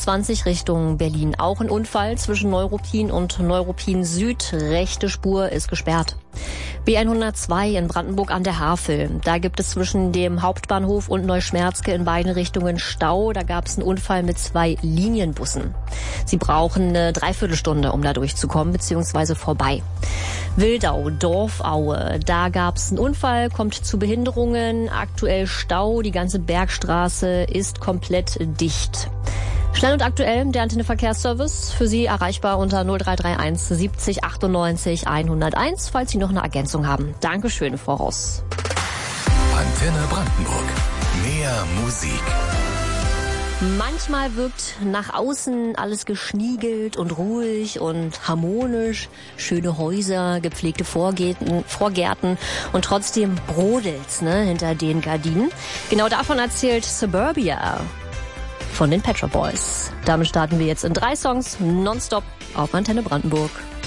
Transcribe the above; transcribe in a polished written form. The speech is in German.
A28 Richtung Berlin auch ein Unfall zwischen Neuruppin und Neuruppin Süd. Rechte Spur ist gesperrt. B102 in Brandenburg an der Havel. Da gibt es zwischen dem Hauptbahnhof und Neuschmerzke in beiden Richtungen Stau. Da gab es einen Unfall mit 2 Linienbussen. Sie brauchen eine Dreiviertelstunde, um da durchzukommen, beziehungsweise vorbei. Wildau, Dorfaue, da gab es einen Unfall, kommt zu Behinderungen, aktuell Stau, die ganze Bergstraße ist komplett dicht. Schnell und aktuell der Antenne Verkehrsservice, für Sie erreichbar unter 0331 70 98 101, falls Sie noch eine Ergänzung haben. Dankeschön voraus. Antenne Brandenburg. Mehr Musik. Manchmal wirkt nach außen alles geschniegelt und ruhig und harmonisch. Schöne Häuser, gepflegte Vorgärten und trotzdem brodelt's, ne, hinter den Gardinen. Genau davon erzählt Suburbia von den Pet Shop Boys. Damit starten wir jetzt in 3 Songs nonstop auf Antenne Brandenburg.